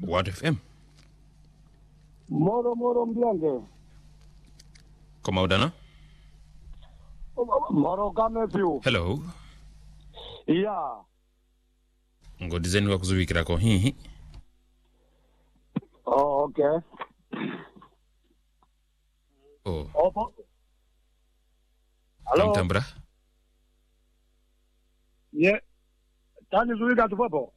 What FM? Moro mbiange. Koma udana? Moro kame piu. Hello. Yeah. Ngodizeni wa kuzuwikira ko hihi. Oh, okay. Oh. Opo. Hello. Tambra. Yeah. Tani zuwika tupopo.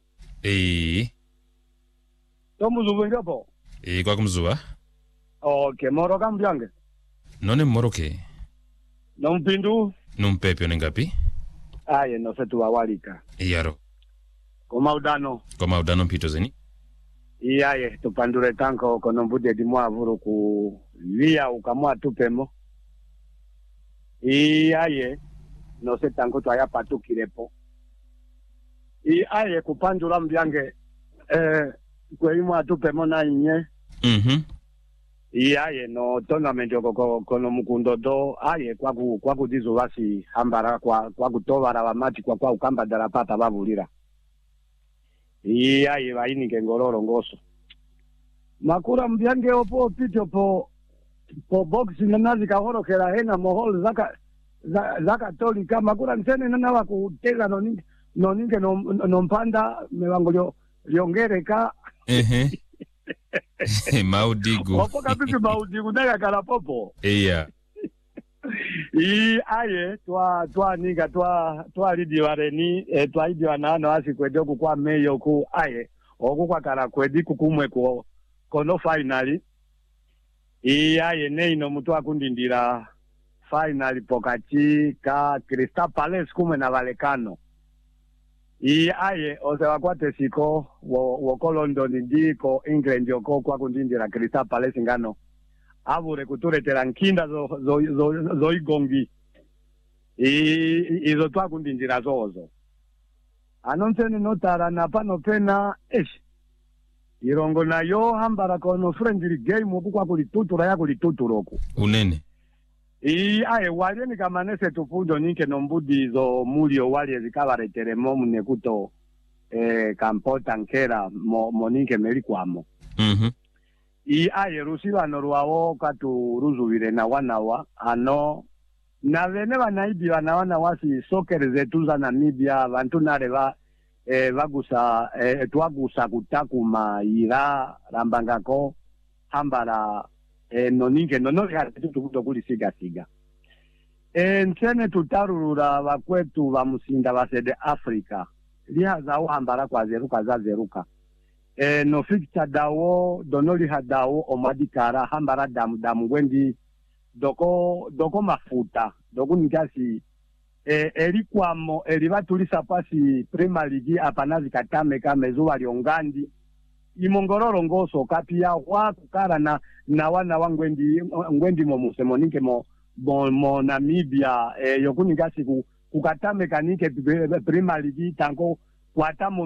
Tomu zuwika po. Kwa kumzuwa. Okay, moro kame mbiange. None moroke. Nompindu. Numpepyo nengapi? Aye, no setu awalika. Iyaro. Koma udano mpito zeni. Iyaye, tupandure tanko konombude dimwa avuru ku via ukamua tupemo. Iyaye, no se tanko tuaya patukirepo. Iyaye kupandura mbyange kwe imwa tupemo na inye. Iyaye no tournament yoko kono mukundodo aye kwa kudizo wasi hambara kwa kutovara wamati kwa ukamba darapata babulira. Iyaye baini ngororo ngoso. Makura mbyange opo pito po box nazi kahoro kera hena mohol za katolika makura nsene nana wa kutega noninge no mpanda mewango lyongereka. Maudigu. Opo kabisa maudigu daga kala popo. Iya. Aye twa niga twa lidi wareni twa idi wanano asi kwedoku kwa meyo ku aye oku kwa kala kwedi kukumwe ko kono finali. Aye neino mutu akundindira finali pokachi ka Crystal Palace kumwe na Vallecano. Aye ose wakwate siko woko London ndiko England yoko kwa kundindira Crystal Palace ngano avure kuturetera nkinda zo igongi izo twakundindira zozo anonseni notara na pano pena irongo nayo hambara kono friendly game oku kwa kulitutura ya kulituturoku unene aye walieni kamanese tufudo ninke nombudi zo mulio wali zikabareteremo munekuto kampota nkera moninke melikwamo aye rusibano rwawo katuruzubire na wanawa ano na vene banaibi wana wasi soccer zetu za Namibia abantu nare bagusa twagusa kutakuma ira rambangako hambara noninge hatu tukuto kulisiga siga nsene tutarurura bakwetu bamusinda basede Africa lihaza uhambara kwa zeruka no fikta dawo donoli hadawo omadikara hambara damu wendi doko mafuta doko nikasi elikwamo elibatulisa pasi Premier League apanazi katame kamezuwa liongandi imongororo ngoso kapia wa kukara na wana wangwendi momuse ninke mo Namibia yokunikasi kukatame kanike Premier League tanko kwatamo